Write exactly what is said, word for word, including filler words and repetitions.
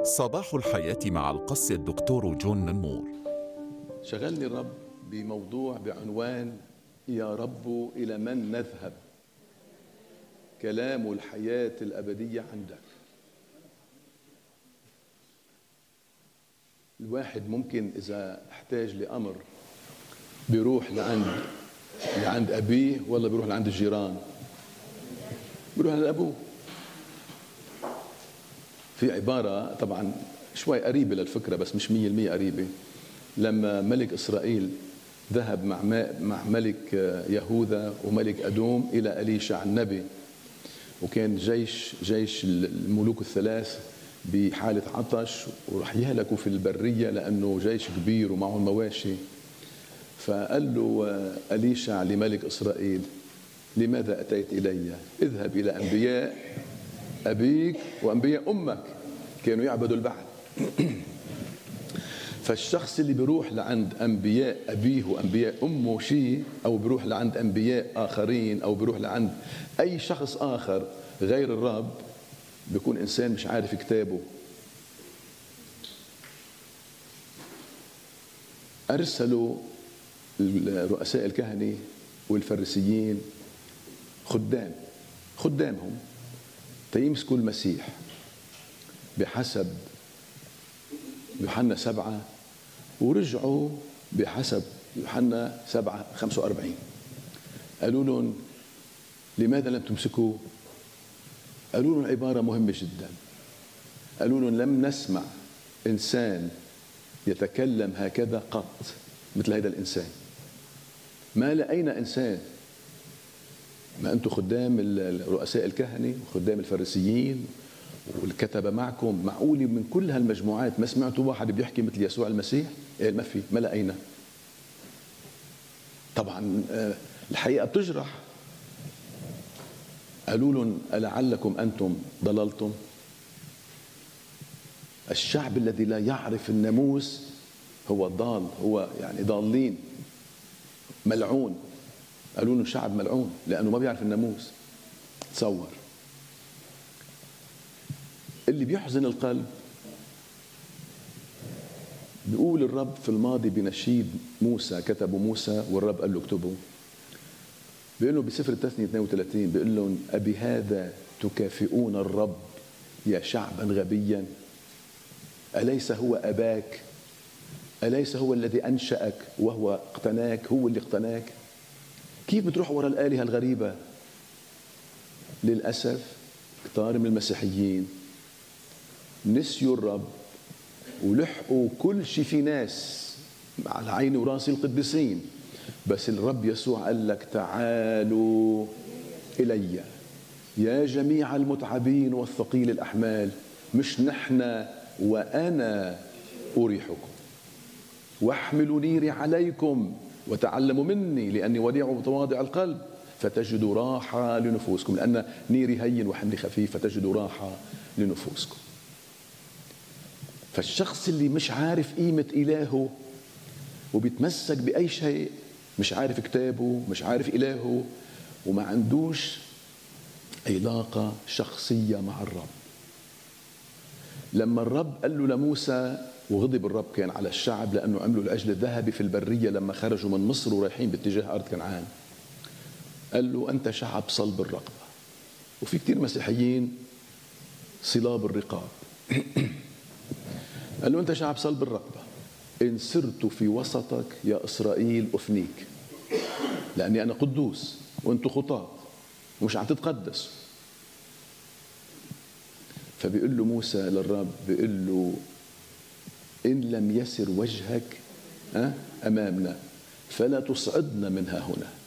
صباح الحياة مع القس الدكتور جون نمور. شغلني الرب بموضوع بعنوان يا رب إلى من نذهب؟ كلام الحياة الأبدية عندك. الواحد ممكن إذا احتاج لأمر بيروح لعند لعند أبيه ولا بيروح لعند الجيران؟ بيروح لأبوه. في عبارة طبعا شوي قريبة للفكرة بس مش مية المية قريبة. لما ملك إسرائيل ذهب مع مع ملك يهوذا وملك أدوم إلى أليشع النبي، وكان جيش جيش الملوك الثلاث بحالة عطش ورح يهلكوا في البرية لأنه جيش كبير ومعهم مواشي. فقال له أليشع لملك إسرائيل: لماذا أتيت إلي؟ اذهب إلى أنبياء أبيك وأنبياء أمك كانوا يعبدوا البعل. فالشخص اللي بيروح لعند أنبياء أبيه وأنبياء أمه شيء، أو بيروح لعند أنبياء آخرين، أو بيروح لعند أي شخص آخر غير الرب، بيكون إنسان مش عارف كتابه. أرسلوا رؤساء الكهنة والفريسيين خدام خدامهم تيمسكوا المسيح بحسب يوحنا سبعة، ورجعوا بحسب يوحنا سبعة خمسة وأربعين. قالوا لهم: لماذا لم تمسكوه؟ قالوا لهم عبارة مهمة جدا. قالوا لهم: لم نسمع إنسان يتكلم هكذا قط مثل هذا الإنسان. ما لقينا إنسان. ما أنتم خدام رؤساء الكهنة وخدام الفريسيين والكتبة معكم، معقولة من كل هالمجموعات ما سمعتوا واحد بيحكي مثل يسوع المسيح؟ إيه، ما في، ما لقينا. طبعا الحقيقة بتجرح. قالوا لهم: ألعلكم أنتم ضللتم؟ الشعب الذي لا يعرف الناموس هو ضال، هو يعني ضالين، ملعون. قالوا له شعب ملعون لأنه ما بيعرف الناموس. تصور. اللي بيحزن القلب، بيقول الرب في الماضي بنشيد موسى، كتبه موسى والرب قال له اكتبه. بيقول له بسفر التثنية اثنين وثلاثين، بيقول لهم: أبهذا تكافئون الرب يا شعبا غبيا؟ أليس هو أباك؟ أليس هو الذي أنشأك وهو اقتناك؟ هو اللي اقتناك. كيف بتروح ورا الآلهة الغريبة؟ للأسف كتار من المسيحيين نسيوا الرب ولحقوا كل شيء. في ناس على عيني وراسي القديسين، بس الرب يسوع قال لك: تعالوا إلي يا جميع المتعبين والثقيل الأحمال، مش نحن، وأنا أريحكم، واحملوا نيري عليكم وتعلموا مني لأني وديع ومتواضع القلب فتجدوا راحة لنفوسكم، لأن نيري هين وحملي خفيف فتجدوا راحة لنفوسكم. فالشخص اللي مش عارف قيمة إلهه وبيتمسك بأي شيء، مش عارف كتابه، مش عارف إلهه، وما عندوش علاقة شخصية مع الرب. لما الرب قال له لموسى، وغضب الرب كان على الشعب لأنه عملوا العجل الذهبي في البرية لما خرجوا من مصر ورايحين باتجاه أرض كنعان، قال له: أنت شعب صلب الرقبة. وفي كتير مسيحيين صلاب الرقاب. قال له: أنت شعب صلب الرقبة، إن سرت في وسطك يا إسرائيل أفنيك، لأني أنا قدوس وأنتم خطاة ومش عم تتقدس. فبيقول له موسى للرب، بيقول له: إن لم يسر وجهك أمامنا فلا تصعدنا منها هنا.